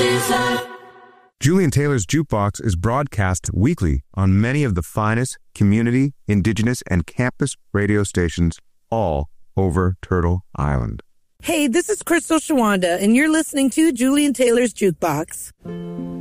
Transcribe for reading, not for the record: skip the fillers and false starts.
is love. Julian Taylor's Jukebox is broadcast weekly on many of the finest community, indigenous, and campus radio stations all over Turtle Island. Hey, this is Crystal Shawanda, and you're listening to Julian Taylor's Jukebox.